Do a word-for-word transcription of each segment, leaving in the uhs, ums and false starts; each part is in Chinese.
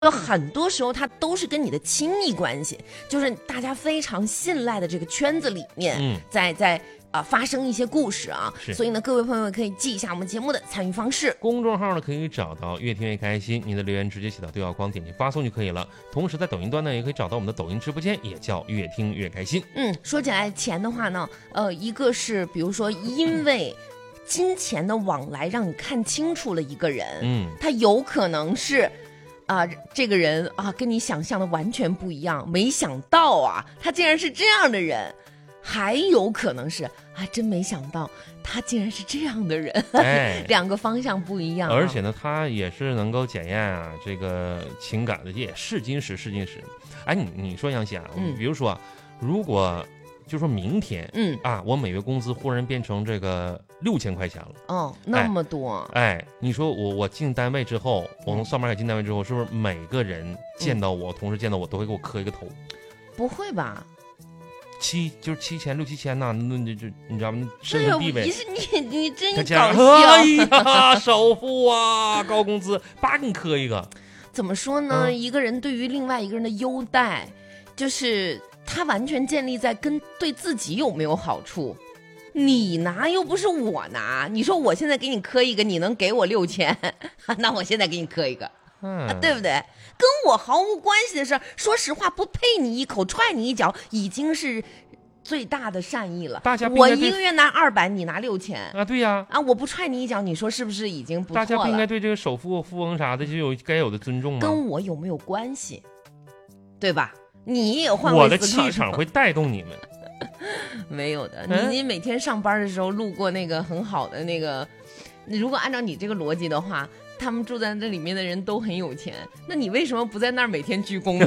有很多时候它都是跟你的亲密关系，就是大家非常信赖的这个圈子里面，嗯、在在啊、呃、发生一些故事啊。所以呢，各位朋友可以记一下我们节目的参与方式。 公众号呢可以找到越听越开心，您的留言直接写到对话框，点击发送就可以了。同时在抖音端呢也可以找到我们的抖音直播间，也叫越听越开心。 嗯，说起来钱的话呢，呃，一个是比如说因为金钱的往来让你看清楚了一个人，嗯，他有可能是。啊，这个人啊，跟你想象的完全不一样，没想到啊，他竟然是这样的人，还有可能是啊，真没想到他竟然是这样的人，哎、两个方向不一样、啊。 而且呢，他也是能够检验啊这个情感的，也是金石是金石。哎，你你说杨希啊，嗯、比如说，如果就说明天，嗯啊，我每月工资忽然变成这个六千块钱了， 哦，那么多， 哎，哎你说我我进单位之后，我从上班卡进单位之后，是不是每个人见到我，嗯、同事见到我都会给我磕一个头？ 不会吧？ 七就是七千六七千呐，那那就你知道吗？身份地位， 你是你你真搞笑！ 哎呀，首富啊，高工资，叭给你磕一个。 怎么说呢？嗯、一个人对于另外一个人的优待，就是他完全建立在跟对自己有没有好处。你拿又不是我拿，你说我现在给你磕一个，你能给我六千，那我现在给你磕一个，嗯啊、对不对？跟我毫无关系的事儿，说实话，不配你一口，踹你一脚，已经是最大的善意了。 大家我一个月拿二百，你拿六千啊？对呀， 啊，我不踹你一脚，你说是不是已经不错了？ 大家不应该对这个首富、富翁啥的就有该有的尊重吗？ 跟我有没有关系？对吧？你也换位思考， 我的气场会带动你们。 没有的，你你每天上班的时候路过那个很好的那个，如果按照你这个逻辑的话，他们住在这里面的人都很有钱，那你为什么不在那儿每天鞠躬呢？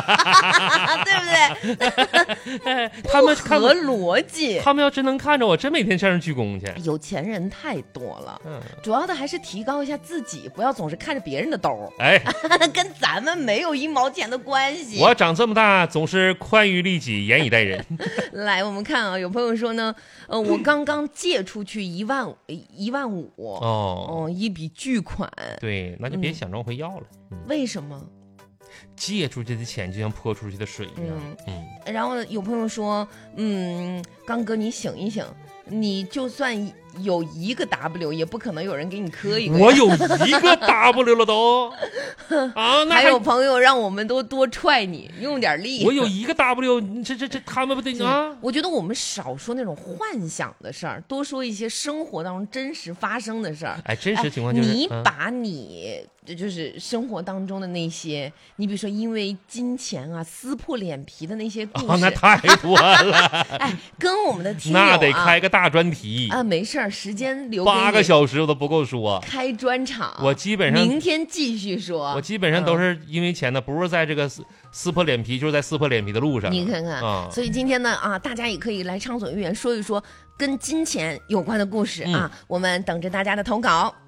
对不对？ 他们不合逻辑。 他们要真能看着我，真每天向上鞠躬去。 有钱人太多了，嗯，主要的还是提高一下自己，不要总是看着别人的兜。哎，跟咱们没有一毛钱的关系。 我长这么大总是宽于利己，严以待人。 来，我们看啊，有朋友说呢，呃，我刚刚借出去一万一万五，哦哦，一笔巨款。 对，那就别想着回要了。 嗯、为什么？ 借出去的钱就像泼出去的水一样。嗯嗯。然后有朋友说，嗯，刚哥你醒一醒，你就算有一个 W， 也不可能有人给你磕一个。 我有一个 W 了都。啊，那还, 还有朋友让我们都多踹你，用点力。 我有一个 W， 这这这他们不对啊。 我觉得我们少说那种幻想的事儿，多说一些生活当中真实发生的事儿。 哎，真实情况就是、 哎、你把你。这就是生活当中的那些，你比如说因为金钱啊撕破脸皮的那些故事， 哦、那太多了。 哎，跟我们的听友、啊、 那得开个大专题啊，没事儿，时间留给你八个小时我都不够说。 开专场， 我基本上明天继续说。 我基本上都是因为钱的，嗯、不是在这个撕撕破脸皮，就是在撕破脸皮的路上。 你看看啊，所以今天呢啊，大家也可以来畅所欲言，说一说跟金钱有关的故事、嗯、啊，我们等着大家的投稿。